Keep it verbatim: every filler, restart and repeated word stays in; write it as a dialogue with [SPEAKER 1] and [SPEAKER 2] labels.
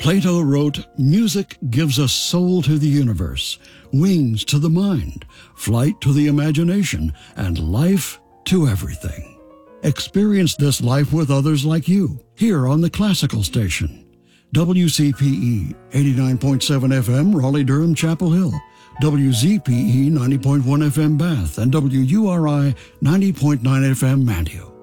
[SPEAKER 1] Plato wrote, "Music gives a soul to the universe, wings to the mind, flight to the imagination, and life to everything." Experience this life with others like you, here on the Classical Station. W C P E eighty-nine point seven F M, Raleigh-Durham, Chapel Hill. W Z P E ninety point one F M, Bath. And W U R I ninety point nine F M, Mantua.